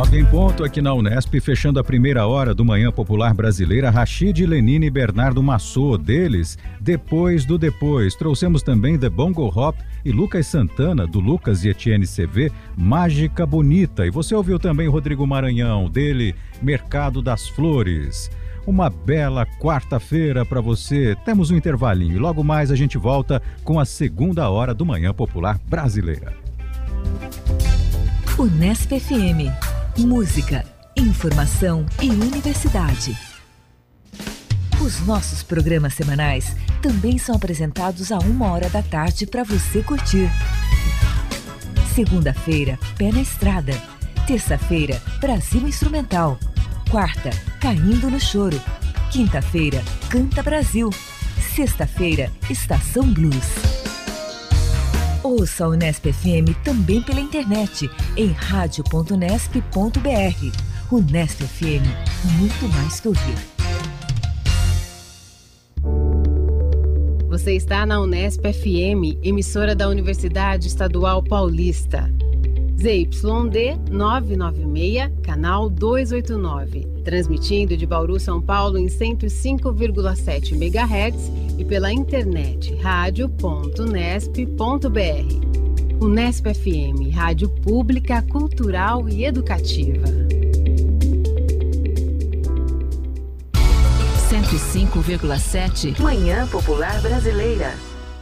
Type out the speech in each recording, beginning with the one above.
9 em ponto aqui na Unesp, fechando a primeira hora do Manhã Popular Brasileira. Rachid Lenine e Bernardo Massot, deles, Depois do Depois. Trouxemos também The Bongo Hop e Lucas Santana, do Lucas e Etienne CV, Mágica Bonita. E você ouviu também Rodrigo Maranhão, dele, Mercado das Flores. Uma bela quarta-feira para você. Temos um intervalinho e logo mais a gente volta com a segunda hora do Manhã Popular Brasileira. Unesp FM. Música, informação e universidade. Os nossos programas semanais também são apresentados a 1h da tarde para você curtir. Segunda-feira, Pé na Estrada. Terça-feira, Brasil Instrumental. Quarta, Caindo no Choro. Quinta-feira, Canta Brasil. Sexta-feira, Estação Blues. Ouça a Unesp FM também pela internet em radio.unesp.br. Unesp FM, muito mais que ouvir. Você está na Unesp FM, emissora da Universidade Estadual Paulista. ZYD 996, canal 289. Transmitindo de Bauru, São Paulo em 105,7 MHz e pela internet radio.unesp.br. Unesp FM, rádio pública, cultural e educativa. 105,7 Manhã Popular Brasileira.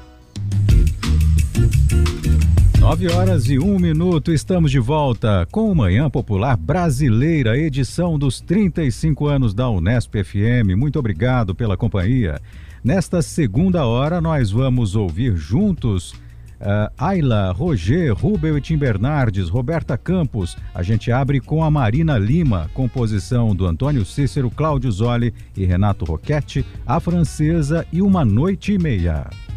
9h01, estamos de volta com o Manhã Popular Brasileira, edição dos 35 anos da Unesp FM. Muito obrigado pela companhia. Nesta segunda hora, nós vamos ouvir juntos Ayla, Roger, Rubel e Tim Bernardes, Roberta Campos. A gente abre com a Marina Lima, composição do Antônio Cícero, Cláudio Zoli e Renato Roquette, A Francesa e Uma Noite e Meia.